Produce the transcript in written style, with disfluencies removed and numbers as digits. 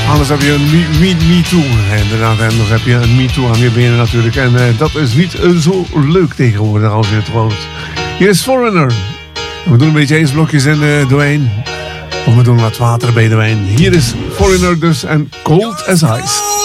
Anders heb je een me too. Inderdaad, en dan heb je een me too aan je benen natuurlijk. En dat is niet zo leuk tegenwoordig als je het woont. Hier is Foreigner. We doen een beetje ijsblokjes in de wijn. Of we doen wat water bij de wijn. Hier is Foreigner dus en Cold as Ice.